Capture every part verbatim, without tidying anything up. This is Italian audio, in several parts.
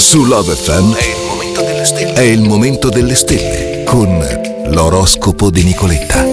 Su Love F M è il momento delle stelle. È il momento delle stelle con l'oroscopo di Nicoletta.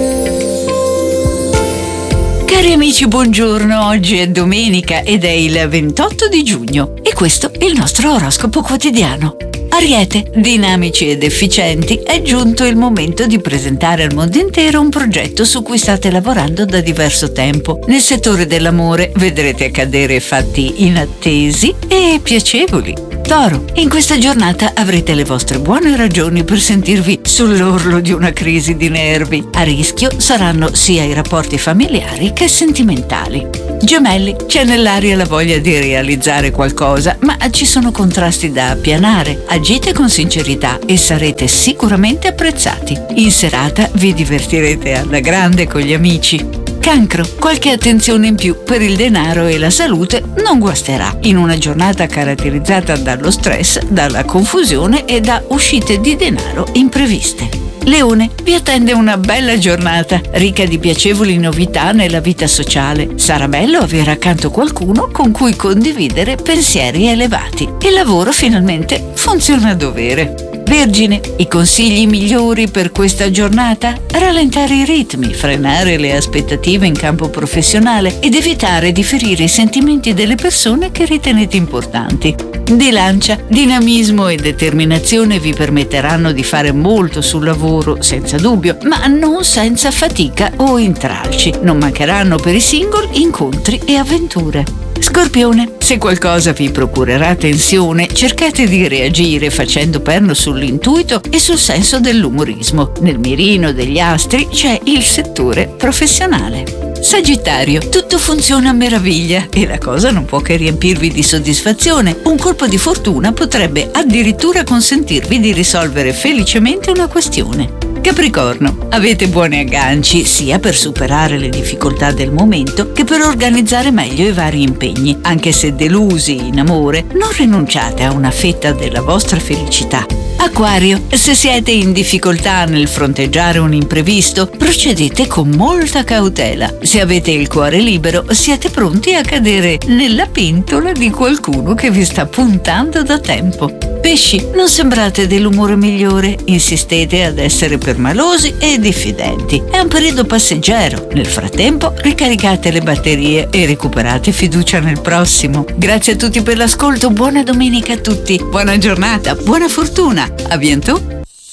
Cari amici, buongiorno. Oggi è domenica ed è il ventotto di giugno e questo è il nostro oroscopo quotidiano. Ariete, dinamici ed efficienti, è giunto il momento di presentare al mondo intero un progetto su cui state lavorando da diverso tempo. Nel settore dell'amore vedrete accadere fatti inattesi e piacevoli. Toro, in questa giornata avrete le vostre buone ragioni per sentirvi sull'orlo di una crisi di nervi. A rischio saranno sia i rapporti familiari che sentimentali. Gemelli, c'è nell'aria la voglia di realizzare qualcosa, ma ci sono contrasti da appianare. Agite con sincerità e sarete sicuramente apprezzati. In serata vi divertirete alla grande con gli amici. Cancro, qualche attenzione in più per il denaro e la salute non guasterà in una giornata caratterizzata dallo stress, dalla confusione e da uscite di denaro impreviste. Leone, vi attende una bella giornata, ricca di piacevoli novità nella vita sociale. Sarà bello avere accanto qualcuno con cui condividere pensieri elevati. Il lavoro finalmente funziona a dovere. Vergine, i consigli migliori per questa giornata? Rallentare i ritmi, frenare le aspettative in campo professionale ed evitare di ferire i sentimenti delle persone che ritenete importanti. Bilancia, dinamismo e determinazione vi permetteranno di fare molto sul lavoro, senza dubbio, ma non senza fatica o intralci. Non mancheranno per i single incontri e avventure. Scorpione, se qualcosa vi procurerà tensione, cercate di reagire facendo perno sull'intuito e sul senso dell'umorismo. Nel mirino degli astri c'è il settore professionale. Sagittario, tutto funziona a meraviglia e la cosa non può che riempirvi di soddisfazione. Un colpo di fortuna potrebbe addirittura consentirvi di risolvere felicemente una questione. Capricorno, avete buoni agganci sia per superare le difficoltà del momento che per organizzare meglio i vari impegni. Anche se delusi in amore, non rinunciate a una fetta della vostra felicità. Acquario, se siete in difficoltà nel fronteggiare un imprevisto, procedete con molta cautela. Se avete il cuore libero, siete pronti a cadere nella pentola di qualcuno che vi sta puntando da tempo. Pesci, non sembrate dell'umore migliore, insistete ad essere permalosi e diffidenti. È un periodo passeggero, nel frattempo ricaricate le batterie e recuperate fiducia nel prossimo. Grazie a tutti per l'ascolto, buona domenica a tutti, buona giornata, buona fortuna, a bientôt!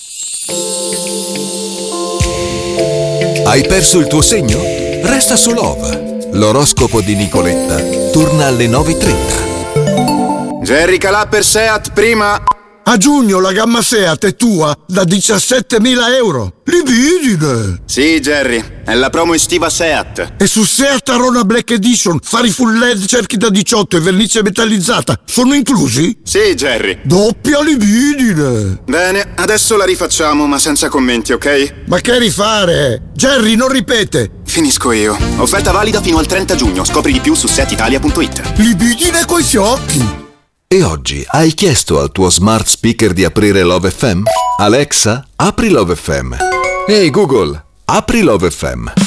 Hai perso il tuo segno? Resta su Love. L'oroscopo di Nicoletta torna alle nove e trenta. Jerry Calà per Seat prima. A giugno la gamma Seat è tua da diciassettemila euro. Libidine! Sì, Jerry, è la promo estiva Seat. E su Seat Arona Black Edition, fari full L E D, cerchi da diciotto e vernice metallizzata sono inclusi? Sì, Jerry. Doppia libidine! Bene, adesso la rifacciamo, ma senza commenti, ok? Ma che rifare? Jerry, non ripete! Finisco io. Offerta valida fino al trenta giugno. Scopri di più su seat italia punto it. Libidine coi fiocchi! E oggi hai chiesto al tuo smart speaker di aprire Love F M? Alexa, apri Love F M. Ehi Google, apri Love F M.